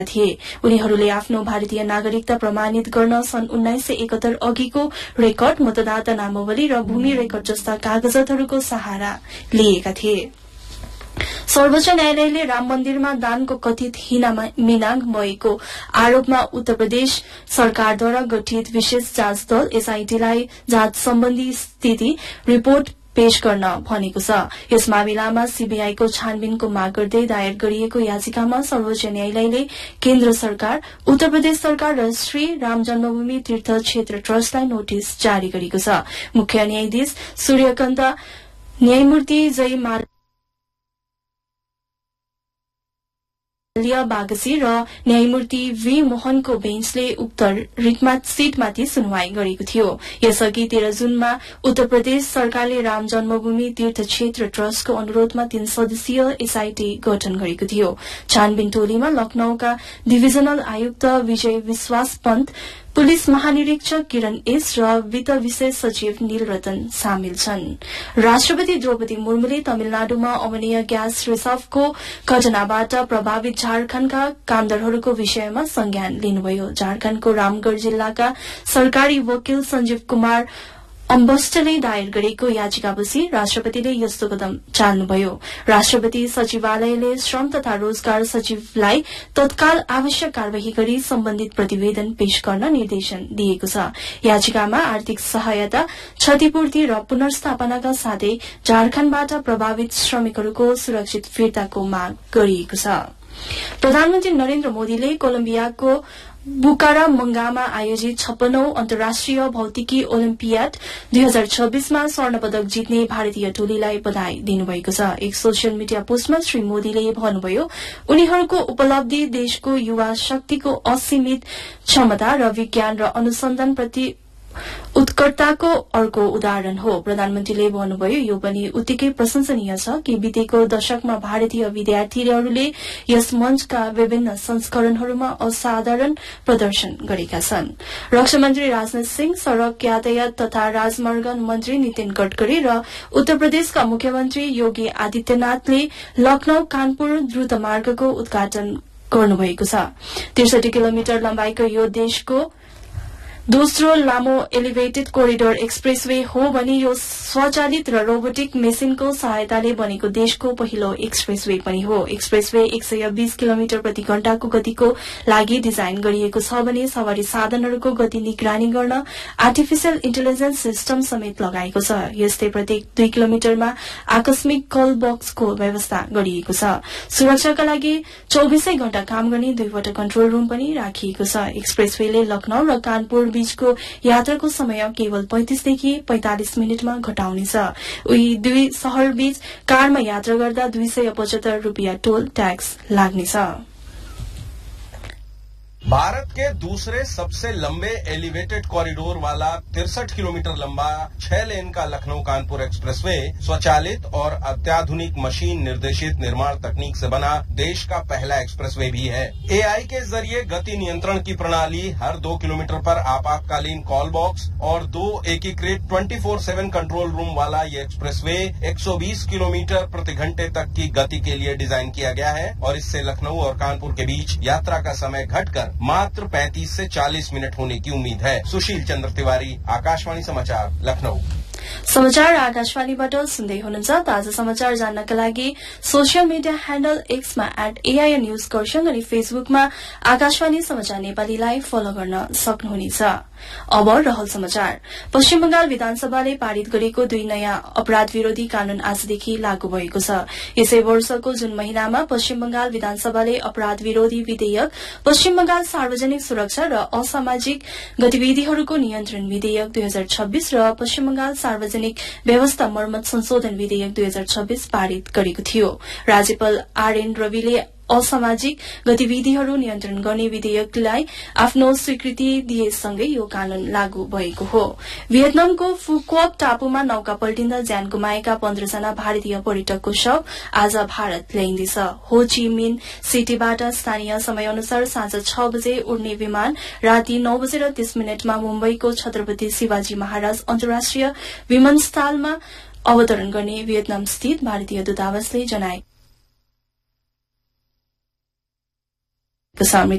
थिए। उनीहरूले आफ्नो भारतीय नागरिकता प्रमाणित गर्न सन् 1971 अघिको रेकर्ड, मतदाता नामावली र भूमि रेकर्ड जस्ता कागजातहरूको सहारा लिएका थिए। सर्वोच्च न्यायालयले राम मन्दिरमा दानको कथित हिनामिनाङ भएको आरोपमा उत्तर प्रदेश सरकारद्वारा गठित विशेष जाँच दल एसआईटीलाई जाँच सम्बन्धी स्थिति रिपोर्ट पेश गर्न भनेको छ। यस मामिलामा सीबीआईको छानबिनको माग गर्दै दायर गरिएको याचिकामा सर्वोच्च न्यायालयले केन्द्र सरकार, उत्तर प्रदेश सरकार र श्री राम जन्मभूमि तीर्थ क्षेत्र ट्रस्टलाई नोटिस जारी गरेको छ। मुख्य न्यायाधीश सूर्यकान्त, न्यायमूर्ति जय बागसी र न्यायमूर्ति वी मोहनको बेन्चले उक्त सिटमाथि सुनवाई गरेको थियो। यसअघि 13 जुनमा उत्तर प्रदेश सरकारले राम जन्मभूमि तीर्थ क्षेत्र ट्रस्टको अनुरोधमा 3 सदस्यीय एसआईटी गठन गरेको थियो। छानबिन टोलीमा लखनऊका डिभिजनल आयुक्त विजय विश्वास पन्त, पुलिस महानिरीक्षक किरण एस र वित्त विशेष सचिव नीलरतन सामेल छन्। राष्ट्रपति द्रौपदी मुर्मुले तमिलनाडुमा अमनीय ग्यास रिजर्भको घटनाबाट प्रभावित झारखण्डका कामदारहरूको विषयमा संज्ञान लिनुभयो। झारखण्डको रामगढ़ जिल्लाका सरकारी वकिल संजीव कुमार अम्बष्टले दायर गरेको याचिकापछि राष्ट्रपतिले यस्तो कदम चाल्नुभयो। राष्ट्रपति सचिवालयले श्रम तथा रोजगार सचिवलाई तत्काल आवश्यक कार्यवाही गरी सम्बन्धित प्रतिवेदन पेश गर्न निर्देशन दिएको छ। याचिकामा आर्थिक सहायता, क्षतिपूर्ति र पुनर्स्थापनाका साथै झारखण्डबाट प्रभावित श्रमिकहरूको सुरक्षित फिर्ताको माग गरिएको छ। प्रधानमन्त्री नरेन्द्र मोदीले कोलम्बियाको बुकारामंगामा आयोजित 56औं अन्तर्राष्ट्रिय भौतिकी ओलम्पियाड 2026 मा स्वर्ण पदक जित्ने भारतीय टोलीलाई बधाई दिनुभएको छ। एक सोशल मिडिया पोस्टमा श्री मोदीले भन्नुभयो, उनीहरूको उपलब्धि देशको युवा शक्तिको असीमित क्षमता र विज्ञान र अनुसन्धानप्रति उत्कटताको अर्को उदाहरण हो। प्रधानमन्त्रीले भन्नुभयो, यो पनि उत्तिकै प्रशंसनीय छ कि बितेको दशकमा भारतीय विद्यार्थीहरूले यस मञ्चका विभिन्न संस्करणहरूमा असाधारण प्रदर्शन गरेका छन्। रक्षा मन्त्री राजनाथ सिंह, सड़क यातायात तथा राजमार्ग मन्त्री नितिन गडकरी र उत्तर प्रदेशका मुख्यमन्त्री योगी आदित्यनाथले लखनऊ कानपुर द्रुतमार्गको उद्घाटन गर्नुभएको छ। 63 किलोमिटर लम्बाइको यो देशको दोस्रो लामो एलिभेटेड कोरिडोर एक्सप्रेसवे हो भने यो स्वचालित र रोबोटिक मेसिनको सहायताले बनेको देशको पहिलो एक्सप्रेसवे पनि हो। एक्सप्रेसवे 120 किलोमिटर प्रति घण्टाको गतिको लागि डिजाइन गरिएको छ भने सवारी साधनहरूको गति निगरानी गर्न आर्टिफिशियल इन्टेलिजेन्स सिस्टम समेत लगाएको छ। यस्तै प्रत्येक 2 किलोमिटरमा आकस्मिक कल बक्सको व्यवस्था गरिएको छ। सुरक्षाका लागि 24 घण्टा काम गर्ने 2वटा कन्ट्रोल रूम पनि राखिएको छ। एक्सप्रेसवेले लखनऊ र कानपुर बीचको यात्राको समय केवल 35 देखि 45 मिनटमा घटाउनेछ। उही दुई शहर बीच कारमा यात्रा गर्दा 275 रुपियाँ टोल ट्याक्स लाग्नेछ। भारत के दूसरे सबसे लंबे एलिवेटेड कॉरिडोर वाला 63 किलोमीटर लंबा 6 लेन का लखनऊ कानपुर एक्सप्रेसवे स्वचालित और अत्याधुनिक मशीन निर्देशित निर्माण तकनीक से बना देश का पहला एक्सप्रेसवे भी है। एआई के जरिए गति नियंत्रण की प्रणाली, हर 2 किलोमीटर पर आपातकालीन कॉल बॉक्स और 2 एकीकृत 24/7 कंट्रोल रूम वाला ये एक्सप्रेसवे 120 किलोमीटर प्रति घंटे तक की गति के लिए डिजाइन किया गया है और इससे लखनऊ और कानपुर के बीच यात्रा का समय घटकर मात्र 35 से 40 मिनट होने की उम्मीद है। सुशील चंद्र तिवारी, आकाशवाणी समाचार, लखनऊ। समाचार आकाशवाणीबाट सुन्दै हुनुहुन्छ। ताजा समाचार जान्नका लागि social media handle एक्समा @AIN news Kurseong अनि फेसबुकमा आकाशवाणी समाचार नेपालीलाई फलो गर्न सक्नुहुनेछ। अब रहल समाचार। पश्चिम बंगाल विधानसभाले पारित गरेको 2 नयाँ अपराध विरोधी कानून आजदेखि लागू भएको छ। यसै वर्षको जुन महिनामा पश्चिम बंगाल विधानसभाले अपराध विरोधी विधेयक, पश्चिम बंगाल सार्वजनिक सुरक्षा र असामाजिक गतिविधिहरूको नियन्त्रण विधेयक 2026 र पश्चिम बंगाल सार्वजनिक व्यवस्था मर्मत संशोधन विधेयक 2026 पारित गरेको थियो। राज्यपाल RN रविले असामाजिक गतिविधिहरू नियन्त्रण गर्ने विधेयकलाई आफ्नो स्वीकृति दिएसँगै यो कानून लागू भएको हो। भियतनामको फुक्वाक टापुमा नौका पल्टिँदा ज्यान गुमाएका 15 जना भारतीय पर्यटकको शव आज भारत ल्याइँदैछ। हो ची मिन सिटीबाट स्थानीय समय अनुसार साँझ 6 बजे उड्ने विमान राति 9:30 मा मुम्बईको छत्रपति शिवाजी महाराज अन्तर्राष्ट्रिय विमानस्थलमा अवतरण गर्ने भियतनाम स्थित भारतीय दूतावासले जनाएको छ।